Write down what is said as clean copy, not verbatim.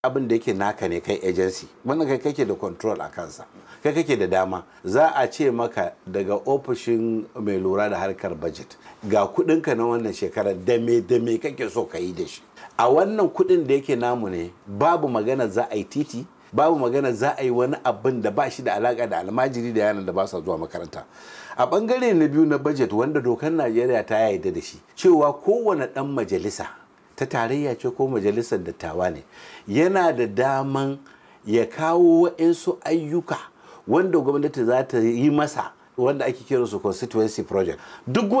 abin da yake naka ne kai agency, wannan kai kake da control a kansa, kai kake da dama. Za a ce maka daga ofishin mai lura da harkar budget ga kudinka na wannan shekarar da me kake so ka yi da shi. A wannan kudin da yake namu ne, babu magana za a yi titi, babu magana za a yi wani abin da ba shi da alaka da almajiri da yaran da ba sa zuwa makaranta. A bangare na biyu na budget wanda dokar Najeriya ta yarda da shi, cewa kowane dan majalisa ta tarayya ce ko majalisar dattawa ne, yana da daman ya kawo waɗansu ayyuka wanda gwamnati za ta yi masa, wanda ake kiransu constituency project. Duk